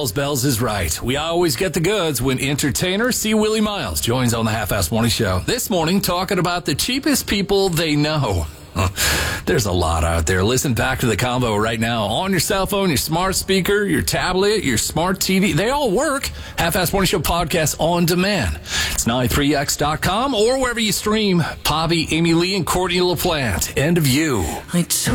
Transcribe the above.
Bells is right. We always get the goods when entertainer C. Willie Miles joins on the Half-Ass Morning Show. This morning, talking about the cheapest people they know. There's a lot out there. Listen back to the combo right now on your cell phone, your smart speaker, your tablet, your smart TV. They all work. Half-Ass Morning Show podcast on demand. It's 93x.com or wherever you stream. Poppy, Amy Lee, and Courtney LaPlante. End of you.